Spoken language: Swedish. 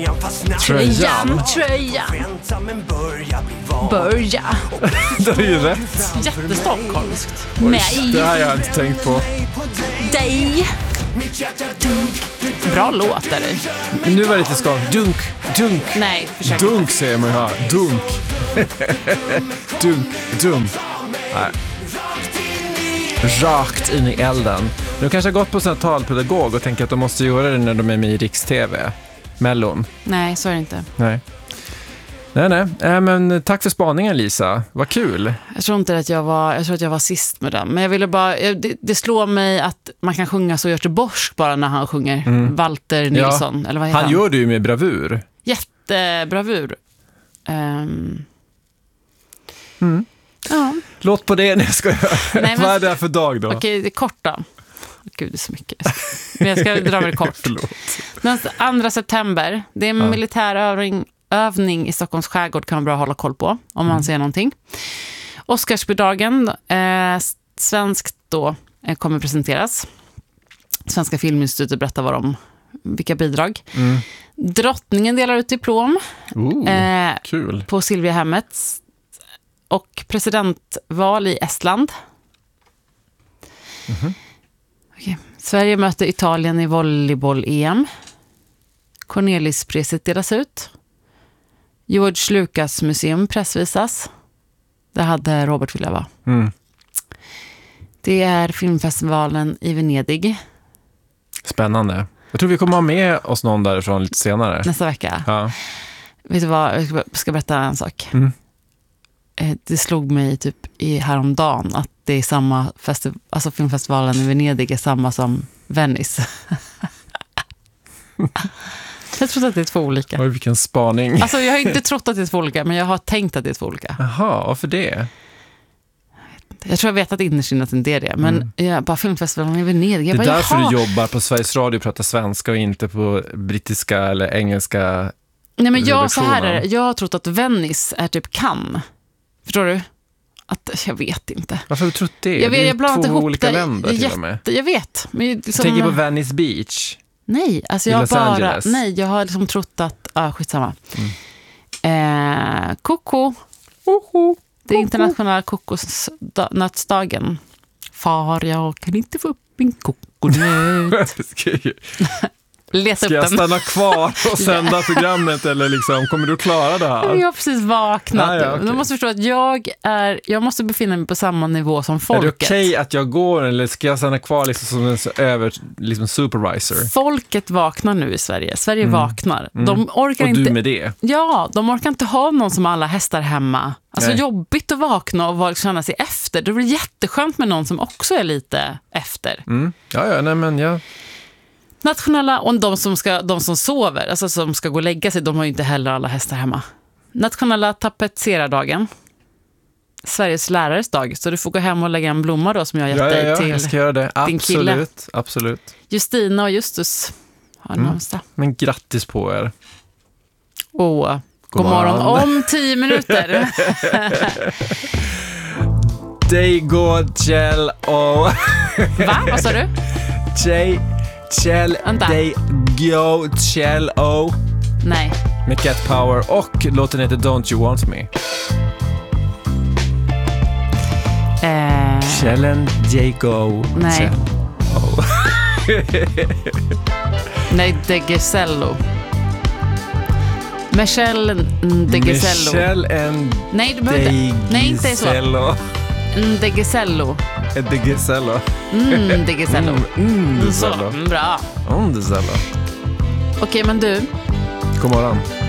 Tröjan. Börja. Det är ju rätt. Jättestockholmskt. Oj, Nej. det här har jag inte tänkt på. Dig. Bra låt är det. Men nu var det lite skak. Dunk. Nej, försök. Dunk säger man ju här. Dunk. Dunk. Nej. Rakt in i elden. De kanske har gått på sån här talpedagog och tänker att de måste göra det när de är med i Riks-TV. Mellon. Nej, så är det inte. Nej. Men tack för spaningen, Lisa. Vad kul. Jag tror inte att jag var sist med den. Men jag ville bara, det slår mig att man kan sjunga så Göteborgsk bara när han sjunger. Walter Nilsson, ja. eller vad heter han? Han gör det ju med bravur. Jättebravur. Ja. Låt på det när jag ska göra. Nej, vad är det här för dag då? Okej, det är kort då. Gud, det är så mycket. Men jag ska dra det kort. Den 2 september, det är en militär övning i Stockholms skärgård, kan man bra hålla koll på om man ser någonting. Oscarsbidragen, svenskt då, kommer presenteras. Svenska Filminstitutet berättar vilka bidrag. Drottningen delar ut diplom kul. på Silviahemmet och presidentval i Estland. Okay. Sverige möter Italien i volleyboll-EM. Cornelispriset delas ut. George Lucas museum pressvisas. Det hade Robert velat vara. Det är filmfestivalen i Venedig. Spännande. Jag tror vi kommer ha med oss någon därifrån lite senare. Nästa vecka. Ja. Vet du vad? Jag ska berätta en sak. Det slog mig typ häromdagen att det är samma alltså filmfestivalen i Venedig är samma som Venice. Jag tror att det är 2 olika. Oj, vilken spaning. Alltså jag har inte trott att det är 2 olika, men jag har tänkt att det är 2 olika. Jaha, varför det? Jag tror jag vet att innerst inne att det är det. Men bara filmfestivalen i Venedig. Det är därför du jobbar på Sveriges Radio och pratar svenska och inte på brittiska eller engelska. Nej, men jag har trott att Venice är typ Cannes. Förstår du? Jag vet inte. Varför har du trott det? Jag det är blandat 2 ihop olika länder till och med. Jag vet. Men jag tänker på Venice Beach. Nej, alltså jag har liksom trott att skitsamma. Koko. Det är internationella kokosnötsdagen. Far, jag kan inte få upp min kokonöt. Leta Ska jag stanna kvar och sända programmet eller liksom, kommer du klara det här? Jag har precis vaknat. Okay. Du måste förstå att jag måste befinna mig på samma nivå som folket. Är det okej att jag går eller ska jag stanna kvar liksom som en liksom supervisor? Folket vaknar nu i Sverige. Sverige vaknar. De orkar och inte. Du med det? Ja, de orkar inte ha någon som alla hästar hemma. Alltså jobbigt att vakna och känna sig efter. Det blir jätteskönt med någon som också är lite efter. Nationella, och de som sover, alltså som ska gå och lägga sig, de har ju inte heller alla hästar hemma. Nationella tapetserardagen. Sveriges lärares dag. Så du får gå hem och lägga en blomma då som jag har gett dig till. Jag ska göra det. Din kille. Absolut. Justina och Justus har namnsdag. Men grattis på er. God morgon om 10 minuter. Day go Kjell och... Va? Vad sa du? Kjell, Day go Kjell och... Nej. Med Cat Power och låten heter Don't You Want Me. Kjellen Day-Go. Nej. Nej, De Gesello. Michelle De Gesello. Nej, inte så. De Gesello. De Gesello. De Gesello. Så, bra. De Gesello. Okej, men du. God morgon.